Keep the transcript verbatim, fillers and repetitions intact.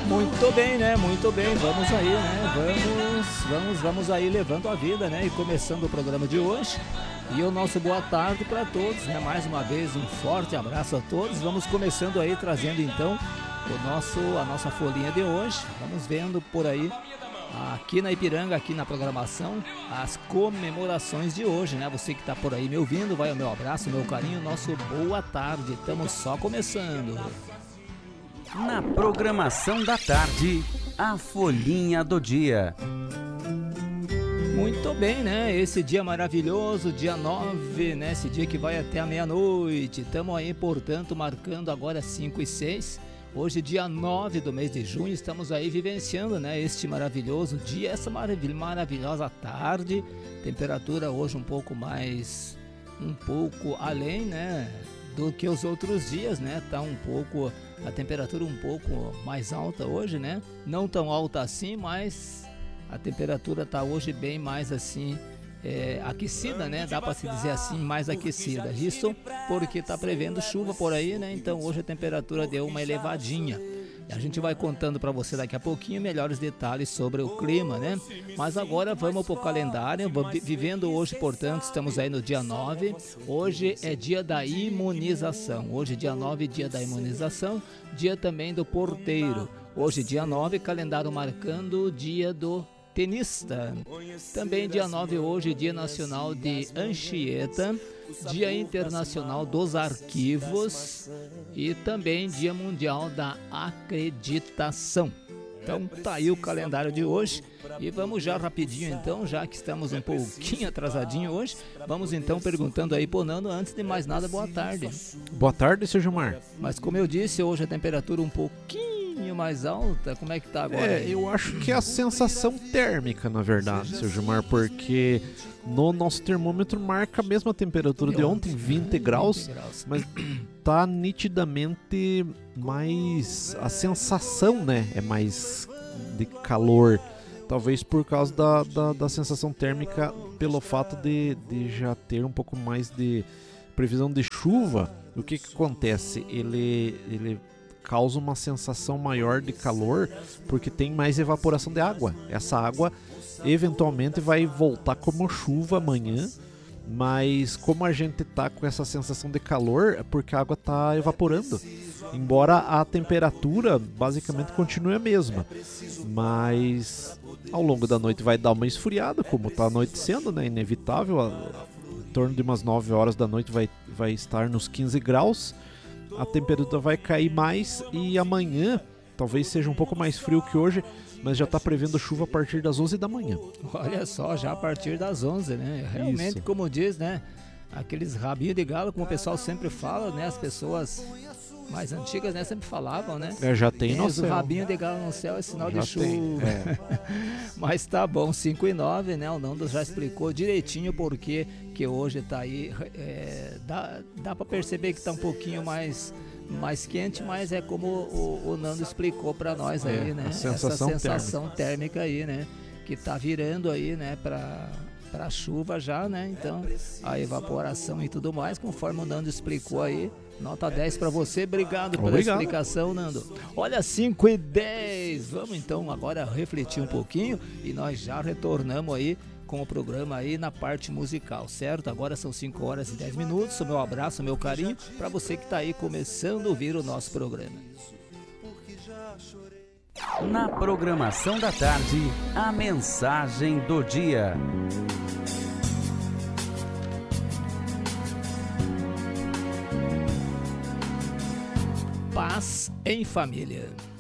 Muito bem, né? Muito bem. Vamos aí, né? Vamos, vamos, vamos aí levando a vida, né? E começando o programa de hoje. E o nosso boa tarde para todos, né? Mais uma vez um forte abraço a todos. Vamos começando aí trazendo então o nosso a nossa folhinha de hoje. Vamos vendo por aí aqui na Ipiranga, aqui na programação, as comemorações de hoje, né? Você que está por aí me ouvindo, vai o meu abraço, o meu carinho, nosso boa tarde. Estamos só começando. Na programação da tarde, a folhinha do dia. Muito bem, né? Esse dia maravilhoso, dia nove, né? Esse dia que vai até a meia-noite. Estamos aí, portanto, marcando agora cinco e seis. Hoje, dia nove do mês de junho, estamos aí vivenciando, né? Este maravilhoso dia, essa marav- maravilhosa tarde. Temperatura hoje um pouco mais, um pouco além, né? Do que os outros dias, né? Tá um pouco, a temperatura um pouco mais alta hoje, né? Não tão alta assim, mas a temperatura tá hoje bem mais assim, é, aquecida, né? Dá para se dizer assim, mais aquecida. Isso porque tá prevendo chuva por aí, né? Então hoje a temperatura deu uma elevadinha. A gente vai contando para você daqui a pouquinho melhores detalhes sobre o clima, né? Mas agora vamos pro calendário, vivendo hoje, portanto, estamos aí no dia nove. Hoje é dia da imunização. Hoje, dia nove, dia da imunização. Dia também do porteiro. Hoje, dia nove, calendário marcando o dia do tenista. Também dia nove hoje, dia nacional de Anchieta, dia internacional dos arquivos e também dia mundial da acreditação. Então tá aí o calendário de hoje e vamos já rapidinho então, já que estamos um pouquinho atrasadinho hoje, vamos então perguntando aí pro Nando, antes de mais nada, boa tarde. Boa tarde, seu Gilmar. Mas como eu disse, hoje a temperatura um pouquinho mais alta, como é que tá agora? É, eu acho que é a sensação térmica, na verdade, seu Gilmar, porque no nosso termômetro marca a mesma temperatura de ontem, vinte graus, mas tá nitidamente mais, a sensação, né, é mais de calor, talvez por causa da, da, da sensação térmica, pelo fato de, de já ter um pouco mais de previsão de chuva. O que que acontece? Ele, ele causa uma sensação maior de calor porque tem mais evaporação de água. Essa água eventualmente vai voltar como chuva amanhã, mas como a gente tá com essa sensação de calor é porque a água tá evaporando, embora a temperatura basicamente continue a mesma, mas ao longo da noite vai dar uma esfriada, como tá anoitecendo, né? Inevitável, em torno de umas nove horas da noite vai, vai estar nos quinze graus, a temperatura vai cair mais e amanhã talvez seja um pouco mais frio que hoje, mas já está prevendo chuva a partir das onze da manhã. Olha só, já a partir das onze, né? Realmente, Isso. Como diz, né? Aqueles rabinhos de galo, como o pessoal sempre fala, né? As pessoas mais antigas, né? Sempre falavam, né? É, já tem no O céu. rabinho de galo no céu é sinal Já de chuva. tem, é. Mas tá bom, cinco e nove, né? O Nando já explicou direitinho porque que hoje tá aí. É, dá dá para perceber que tá um pouquinho mais... mais quente, mas é como o, o Nando explicou para nós aí, É, né? a sensação Essa sensação térmica. térmica aí, né? Que tá virando aí, né? Para para chuva já, né? Então a evaporação e tudo mais, conforme o Nando explicou aí. Nota dez para você, obrigado pela Obrigado. explicação, Nando. Olha, cinco e dez. Vamos então agora refletir um pouquinho e nós já retornamos aí com o programa aí na parte musical, certo? Agora são cinco horas e dez minutos. O meu abraço, o meu carinho para você que está aí começando a ouvir o nosso programa. Na programação da tarde, a mensagem do dia. Paz em família.